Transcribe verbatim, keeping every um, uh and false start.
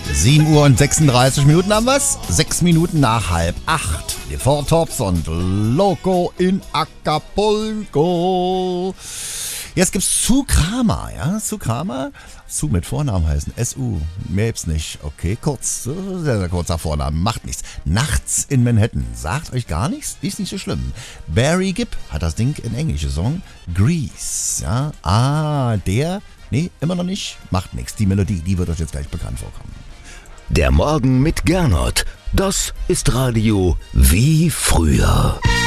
sieben Uhr und sechsunddreißig Minuten haben wir's. Sechs Minuten nach halb acht. Die Four Tops und Loco in Acapulco. Jetzt gibt's Sue Kramer, ja? Sue Kramer. Sue mit Vornamen heißen. S U. Mehr gibt's nicht. Okay, kurz. Sehr, sehr kurzer Vornamen. Macht nichts. Nachts in Manhattan. Sagt euch gar nichts? Ist nicht so schlimm. Barry Gibb hat das Ding in Englisch gesungen. Grease, ja? Ah, der... Nee, immer noch nicht. Macht nichts. Die Melodie, die wird euch jetzt gleich bekannt vorkommen. Der Morgen mit Gernot. Das ist Radio wie früher.